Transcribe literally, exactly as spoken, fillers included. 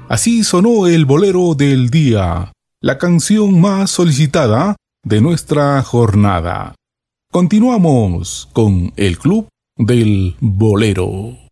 Así sonó el bolero del día, la canción más solicitada de nuestra jornada. Continuamos con el Club del Bolero.